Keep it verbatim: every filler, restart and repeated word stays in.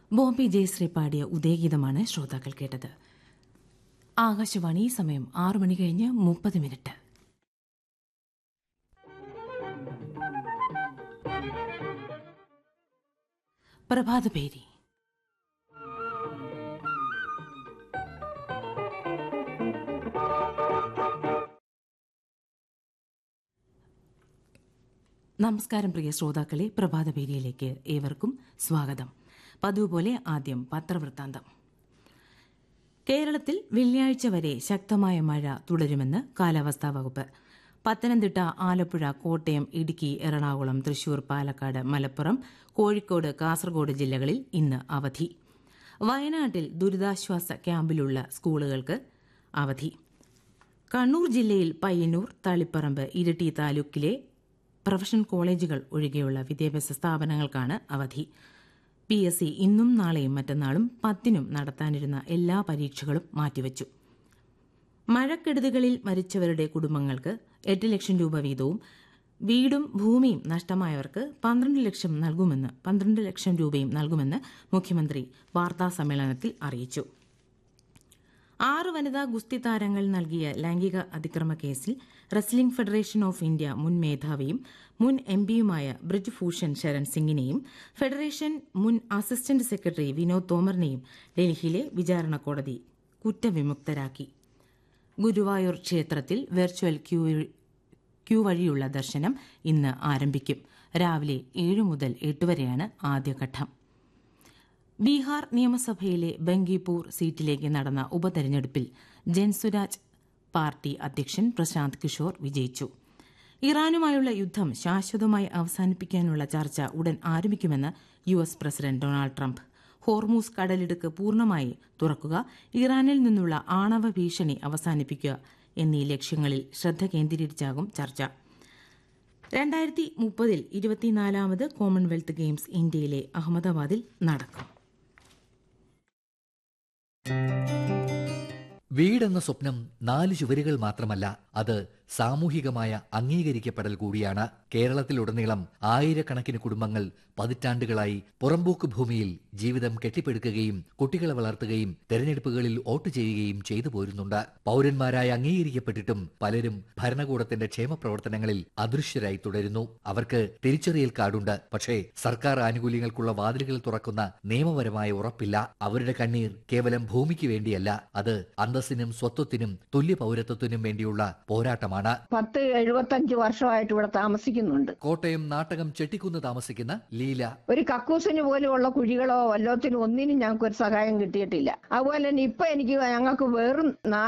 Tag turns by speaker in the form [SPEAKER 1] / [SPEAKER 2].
[SPEAKER 1] ബോംബെ ജയശ്രീ പാടിയ ഉദയഗീതമാണ് ശ്രോതാക്കൾ കേട്ടത്. ആകാശവാണി സമയം ആറു മണി കഴിഞ്ഞ് മുപ്പത് മിനിറ്റ്. പ്രഭാതപേരി. നമസ്കാരം പ്രിയ ശ്രോതാക്കളെ, പ്രഭാതപേരിയിലേക്ക് ഏവർക്കും സ്വാഗതം. പതിവ് പോലെ ആദ്യം പത്രവൃത്താന്തം. കേരളത്തിൽ വെള്ളിയാഴ്ച വരെ ശക്തമായ മഴ തുടരുമെന്ന് കാലാവസ്ഥാ വകുപ്പ്. പത്തനംതിട്ട, ആലപ്പുഴ, കോട്ടയം, ഇടുക്കി, എറണാകുളം, തൃശൂർ, പാലക്കാട്, മലപ്പുറം, കോഴിക്കോട്, കാസർഗോഡ് ജില്ലകളിൽ ഇന്ന് അവധി. വയനാട്ടിൽ ദുരിതാശ്വാസ ക്യാമ്പിലുള്ള സ്കൂളുകൾക്ക് അവധി. കണ്ണൂർ ജില്ലയിൽ പയ്യന്നൂർ, തളിപ്പറമ്പ്, ഇരിട്ടി താലൂക്കിലെ പ്രൊഫഷണൽ കോളേജുകൾ ഒഴികെയുള്ള വിദ്യാഭ്യാസ സ്ഥാപനങ്ങൾക്കാണ് അവധി. പി എസ് സി ഇന്നും നാളെയും മറ്റന്നാളും പത്തിനും നടത്താനിരുന്ന എല്ലാ പരീക്ഷകളും മാറ്റിവച്ചു. മഴക്കെടുതികളിൽ മരിച്ചവരുടെ കുടുംബങ്ങൾക്ക് എട്ട് ലക്ഷം രൂപ വീതവും വീടും ഭൂമിയും നഷ്ടമായവർക്ക് പന്ത്രണ്ട് ലക്ഷം നൽകുമെന്ന് പന്ത്രണ്ട് ലക്ഷം രൂപയും നൽകുമെന്ന് മുഖ്യമന്ത്രി വാർത്താസമ്മേളനത്തിൽ അറിയിച്ചു. ആറ് വനിതാ ഗുസ്തി താരങ്ങൾ നൽകിയ ലൈംഗിക അതിക്രമ കേസിൽ റെസ്ലിംഗ് ഫെഡറേഷൻ ഓഫ് ഇന്ത്യ മുൻ മേധാവിയും മുൻ എം പിയുമായ ബ്രിജ് ഭൂഷൺ ശരൺ സിംഗിനെയും ഫെഡറേഷൻ മുൻ അസിസ്റ്റന്റ് സെക്രട്ടറി വിനോദ് തോമറിനെയും ഡൽഹിയിലെ വിചാരണ കോടതി കുറ്റവിമുക്തരാക്കി. ഗുരുവായൂർ ക്ഷേത്രത്തിൽ വെർച്വൽ ക്യൂ വഴിയുള്ള ദർശനം ഇന്ന് ആരംഭിക്കും. രാവിലെ ഏഴ് മുതൽ എട്ട് വരെയാണ് ആദ്യഘട്ടം. ബീഹാർ നിയമസഭയിലെ ബങ്കിപൂർ സീറ്റിലേക്ക് നടന്ന ഉപതെരഞ്ഞെടുപ്പിൽ ജൻസുരാജ് പാർട്ടി അധ്യക്ഷൻ പ്രശാന്ത് കിഷോർ വിജയിച്ചു. ഇറാനുമായുള്ള യുദ്ധം ശാശ്വതമായി അവസാനിപ്പിക്കാനുള്ള ചർച്ച ഉടൻ ആരംഭിക്കുമെന്ന് U S president Donald Trump. Hormuz കടലിടുക്ക് പൂർണ്ണമായി തുറക്കുക, ഇറാനിൽ നിന്നുള്ള ആണവ ഭീഷണി അവസാനിപ്പിക്കുക എന്നീ ലക്ഷ്യങ്ങളിൽ ശ്രദ്ധ കേന്ദ്രീകരിച്ചാകും ചർച്ച. രണ്ടായിരത്തി മുപ്പതിൽ ഇരുപത്തിനാലാമത് കോമൺവെൽത്ത് ഗെയിംസ് ഇന്ത്യയിലെ അഹമ്മദാബാദിൽ നടക്കും.
[SPEAKER 2] വീടെന്ന സ്വപ്നം നാല് ചുവരുകൾ മാത്രമല്ല, അത് സാമൂഹികമായ അംഗീകരിക്കപ്പെടൽ കൂടിയാണ്. കേരളത്തിലുടനീളം ആയിരക്കണക്കിന് കുടുംബങ്ങൾ പതിറ്റാണ്ടുകളായി പുറമ്പോക്ക് ഭൂമിയിൽ ജീവിതം കെട്ടിപ്പടുക്കുകയും കുട്ടികളെ വളർത്തുകയും തെരഞ്ഞെടുപ്പുകളിൽ വോട്ട് ചെയ്യുകയും ചെയ്തു പോരുന്നുണ്ട്. പൌരന്മാരായി അംഗീകരിക്കപ്പെട്ടിട്ടും പലരും ഭരണകൂടത്തിന്റെ ക്ഷേമ പ്രവർത്തനങ്ങളിൽ അദൃശ്യരായി തുടരുന്നു. അവർക്ക് തിരിച്ചറിയൽ കാർഡുണ്ട്, പക്ഷേ സർക്കാർ ആനുകൂല്യങ്ങൾക്കുള്ള വാതിലുകൾ തുറക്കുന്ന നിയമപരമായ ഉറപ്പില്ല. അവരുടെ കണ്ണീർ കേവലം ഭൂമിക്ക് വേണ്ടിയല്ല, അത് അന്തസ്സിനും സ്വത്വത്തിനും തുല്യ പൌരത്വത്തിനും വേണ്ടിയുള്ള പോരാട്ടമാണ്.
[SPEAKER 3] പത്ത് എഴുപത്തഞ്ച് വർഷമായിട്ട് ഇവിടെ താമസിക്കുന്നുണ്ട്.
[SPEAKER 2] കോട്ടയം നാട്ടകം ചെട്ടിക്കുന്ന് താമസിക്കുന്ന ലീല.
[SPEAKER 3] ഒരു കക്കൂസിന് പോലുമുള്ള കുഴികളോ വല്ലത്തിനും ഒന്നിനും ഞങ്ങൾക്ക് ഒരു സഹായം കിട്ടിയിട്ടില്ല. അതുപോലെ തന്നെ ഇപ്പൊ എനിക്ക് ഞങ്ങൾക്ക് വെറും